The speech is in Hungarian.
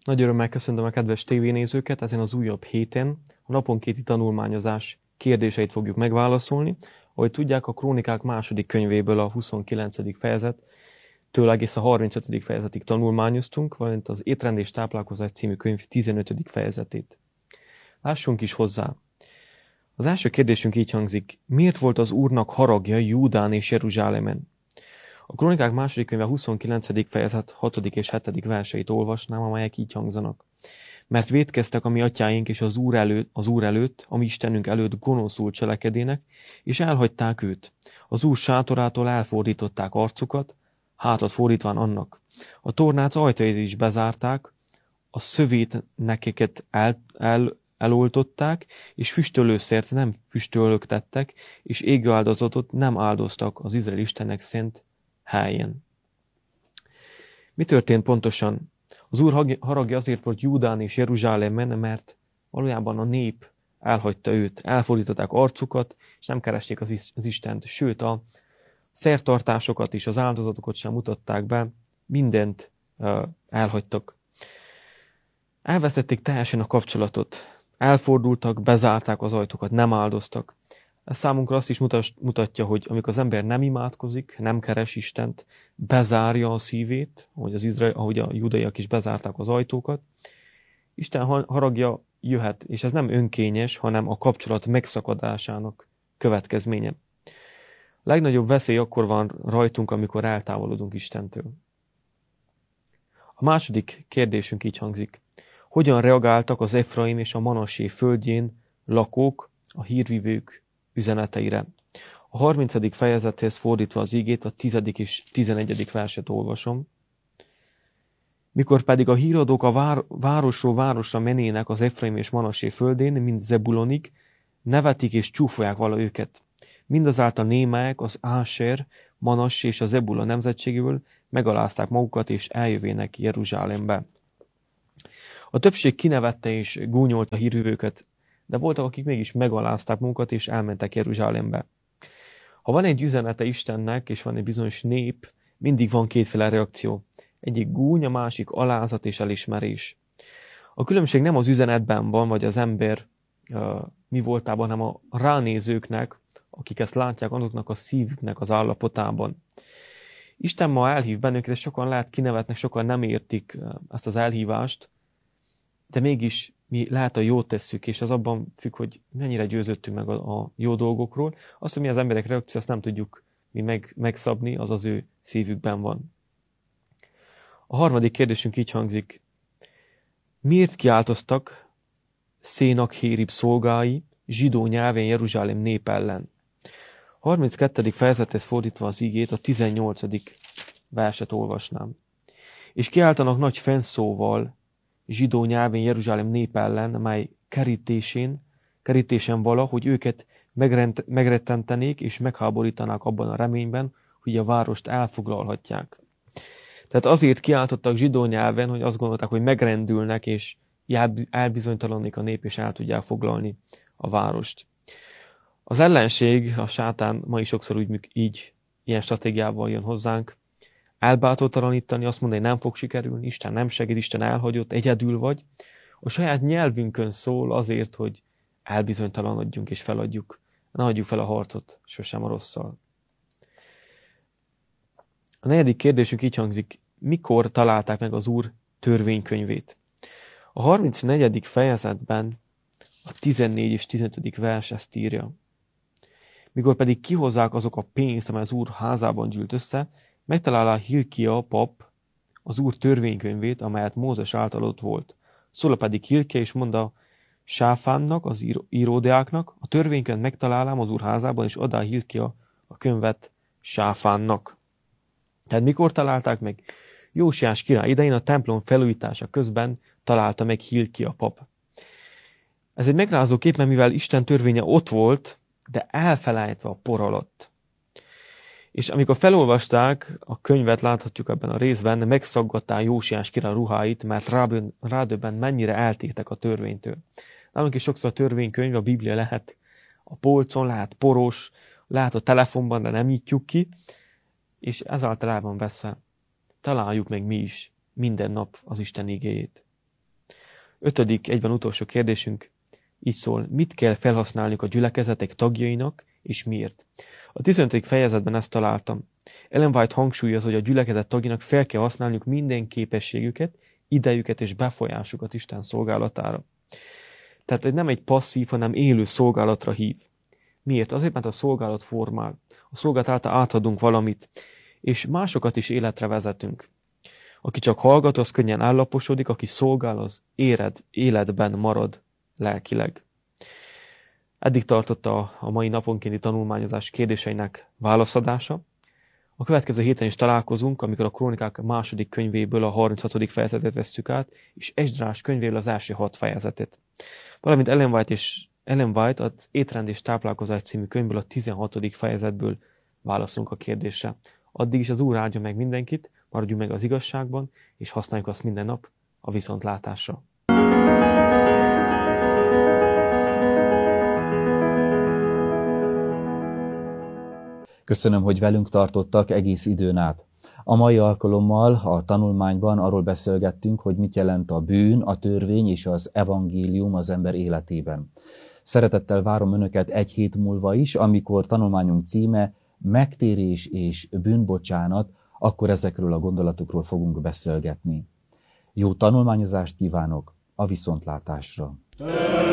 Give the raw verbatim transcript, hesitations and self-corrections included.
Nagy örömmel köszöntöm a kedves tévénézőket ezen az újabb héten. A naponkéti tanulmányozás kérdéseit fogjuk megválaszolni. Ahogy tudják, a Krónikák második könyvéből a huszonkilencedik fejezettől egész a harmincötödik fejezetig tanulmányoztunk, valamint az Étrend és táplálkozás című könyv tizenötödik fejezetét. Lássunk is hozzá. Az első kérdésünk így hangzik: miért volt az Úrnak haragja Júdán és Jeruzsálemen? A Krónikák második könyve huszonkilencedik fejezet hatodik és hetedik verseit olvasnám, amelyek így hangzanak. Mert vétkeztek a mi atyáink és az Úr előtt, az Úr előtt, a mi Istenünk előtt gonoszul cselekedének, és elhagyták őt. Az Úr sátorától elfordították arcukat, hátat fordítván annak. A tornác ajtajait is bezárták, a szövét nekeket el, el, eloltották, és füstölőszert nem füstölögtettek, és égő áldozatot nem áldoztak az Izrael Istennek szent helyen. Mi történt pontosan? Az Úr haragja azért volt Júdán és Jeruzsálemen, mert valójában a nép elhagyta őt, elfordították arcukat, és nem keresték az, az Istent. Sőt, a szertartásokat és az áldozatokat sem mutatták be, mindent uh, elhagytak. Elvesztették teljesen a kapcsolatot. Elfordultak, bezárták az ajtókat, nem áldoztak. Ez számunkra azt is mutatja, hogy amikor az ember nem imádkozik, nem keres Istent, bezárja a szívét, ahogy, az Izrael, ahogy a judaiak is bezárták az ajtókat, Isten haragja jöhet, és ez nem önkényes, hanem a kapcsolat megszakadásának következménye. A legnagyobb veszély akkor van rajtunk, amikor eltávolodunk Istentől. A második kérdésünk így hangzik: hogyan reagáltak az Efraim és a Manassé földjén lakók, a hírvivők üzeneteire? A harmincadik fejezethez fordítva az igét, a tizedik és tizenegyedik verset olvasom. Mikor pedig a híradók a vár, városról városra menének az Efraim és Manassé földén, mint Zebulonig, nevetik és csúfolják vala őket. Mindazáltal némelyek az Áser, Manassé és a Zebula nemzetségéből megalázták magukat és eljövének Jeruzsálembe. A többség kinevette és gúnyolta a hírvivőket, de voltak, akik mégis megalázták magukat, és elmentek Jeruzsálembe. Ha van egy üzenete Istennek, és van egy bizonyos nép, mindig van kétféle reakció. Egyik gúny, a másik alázat és elismerés. A különbség nem az üzenetben van, vagy az ember uh, mi voltában, hanem a ránézőknek, akik ezt látják, azoknak a szívüknek az állapotában. Isten ma elhív bennünket, és sokan lehet kinevetnek, sokan nem értik uh, ezt az elhívást, de mégis mi lehet a jót tesszük, és az abban függ, hogy mennyire győződtünk meg a, a jó dolgokról. Azt, hogy mi az emberek reakció, azt nem tudjuk mi meg, megszabni, az az ő szívükben van. A harmadik kérdésünk így hangzik: miért kiáltoztak Szénakhérib szolgái zsidó nyelven Jeruzsálem nép ellen? A harminckettedik fejezethez fordítva az igét, a tizennyolcadik verset olvasnám. És kiáltanak nagy fennszóval zsidó nyelven Jeruzsálem nép ellen, mely kerítésén, kerítésen vala, hogy őket megrend, megrettentenék és megháborítanák abban a reményben, hogy a várost elfoglalhatják. Tehát azért kiáltottak zsidó nyelven, hogy azt gondolták, hogy megrendülnek, és elbizonytalanodik a nép, és el tudják foglalni a várost. Az ellenség, a sátán ma is sokszor úgy, így, ilyen stratégiával jön hozzánk, elbátortalanítani, azt mondani, hogy nem fog sikerülni, Isten nem segít, Isten elhagyott, egyedül vagy. A saját nyelvünkön szól azért, hogy elbizonytalanodjunk és feladjuk. Ne adjuk fel a harcot, sosem a rosszal. A negyedik kérdésünk így hangzik: mikor találták meg az Úr törvénykönyvét? A harmincnegyedik fejezetben a tizennégy és tizenötödik vers ezt írja. Mikor pedig kihozzák azok a pénzt, amely az Úr házában gyűlt össze, megtalálá Hilkia pap az Úr törvénykönyvét, amelyet Mózes által ott volt. Szól pedig Hilkia, és mondta Sáfánnak, az íródeáknak: a törvénykönyvet megtalálám az Úr házában, és adá Hilkia a könyvet Sáfánnak. Tehát mikor találták meg? Jósiás király idején, a templom felújítása közben találta meg Hilkia pap. Ez egy megrázó kép, mert mivel Isten törvénye ott volt, de elfelejtve a por alatt. És amikor felolvasták a könyvet, láthatjuk ebben a részben, megszaggattál Jósiás király ruháit, mert rádöbbent, mennyire eltértek a törvénytől. Nálunk is sokszor a törvénykönyv, a Biblia lehet a polcon, lehet poros, lehet a telefonban, de nem nyitjuk ki, és ezáltal el van veszve. Találjuk meg mi is minden nap az Isten igéjét. Ötödik, egyben utolsó kérdésünk így szól: mit kell felhasználniuk a gyülekezetek tagjainak, és miért? A tizenötödik fejezetben ezt találtam. Ellen White hangsúlyozza, hogy a gyülekezet tagjának fel kell használniuk minden képességüket, idejüket és befolyásukat Isten szolgálatára. Tehát nem egy passzív, hanem élő szolgálatra hív. Miért? Azért, mert a szolgálat formál. A szolgálat által átadunk valamit, és másokat is életre vezetünk. Aki csak hallgat, az könnyen állaposodik, aki szolgál, az éred, életben marad lelkileg. Eddig tartott a, a mai naponkénti tanulmányozás kérdéseinek válaszadása. A következő héten is találkozunk, amikor a Krónikák második könyvéből a harminchatodik fejezetet vesszük át, és Esdrás könyvéből az első hat fejezetet. Valamint Ellen White, és Ellen White az Étrend és táplálkozás című könyvből a tizenhatodik fejezetből válaszolunk a kérdésre. Addig is az Úr áldja meg mindenkit, maradjunk meg az igazságban, és használjuk azt minden nap a viszontlátásra. Köszönöm, hogy velünk tartottak egész időn át. A mai alkalommal a tanulmányban arról beszélgettünk, hogy mit jelent a bűn, a törvény és az evangélium az ember életében. Szeretettel várom Önöket egy hét múlva is, amikor tanulmányunk címe Megtérés és bűnbocsánat, akkor ezekről a gondolatokról fogunk beszélgetni. Jó tanulmányozást kívánok, a viszontlátásra!